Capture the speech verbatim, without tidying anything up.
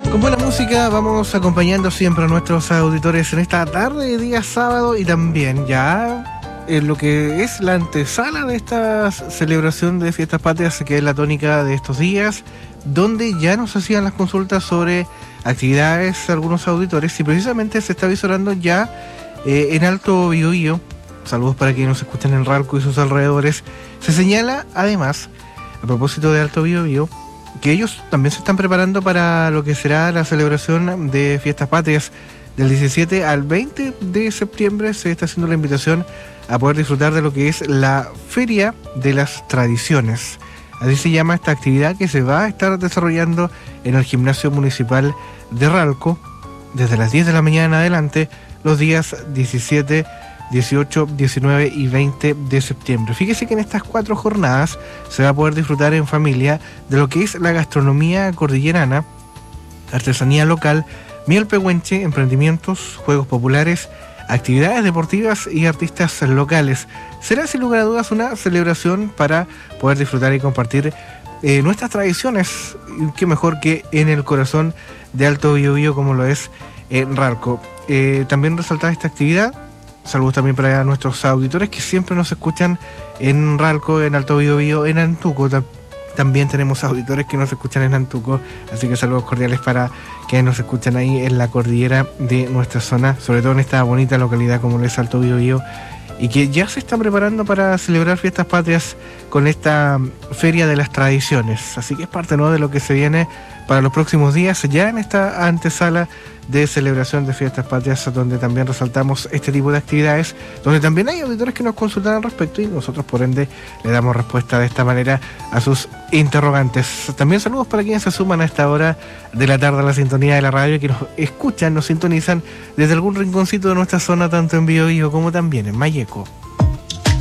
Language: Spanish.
Con buena música vamos acompañando siempre a nuestros auditores en esta tarde de día sábado y también ya en lo que es la antesala de esta celebración de Fiestas Patrias, que es la tónica de estos días, donde ya nos hacían las consultas sobre actividades algunos auditores y precisamente se está visorando ya eh, en Alto Biobío. Saludos para quienes nos escuchan en Ralco y sus alrededores. Se señala además, a propósito de Alto Biobío, que ellos también se están preparando para lo que será la celebración de Fiestas Patrias del diecisiete al veinte de septiembre. Se está haciendo la invitación a poder disfrutar de lo que es la Feria de las Tradiciones. Así se llama esta actividad, que se va a estar desarrollando en el Gimnasio Municipal de Ralco desde las diez de la mañana en adelante, los días diecisiete, dieciocho, diecinueve y veinte de septiembre. Fíjese que en estas cuatro jornadas se va a poder disfrutar en familia de lo que es la gastronomía cordillerana, artesanía local, miel pehuenche, emprendimientos, juegos populares, actividades deportivas y artistas locales. Será sin lugar a dudas una celebración para poder disfrutar y compartir eh, nuestras tradiciones, y qué mejor que en el corazón de Alto Biobío como lo es en Ralco. Eh, también resaltar esta actividad. Saludos también para nuestros auditores que siempre nos escuchan en Ralco, en Alto Biobío, en Antuco. También tenemos auditores que nos escuchan en Antuco, así que saludos cordiales para quienes nos escuchan ahí en la cordillera de nuestra zona, sobre todo en esta bonita localidad como es Alto Biobío, y que ya se están preparando para celebrar Fiestas Patrias con esta Feria de las Tradiciones. Así que es parte, ¿no?, de lo que se viene para los próximos días, ya en esta antesala de celebración de Fiestas Patrias, donde también resaltamos este tipo de actividades, donde también hay auditores que nos consultan al respecto y nosotros por ende le damos respuesta de esta manera a sus interrogantes. También saludos para quienes se suman a esta hora de la tarde a la sintonía de la radio y que nos escuchan, nos sintonizan desde algún rinconcito de nuestra zona, tanto en Biobío como también en Malleco.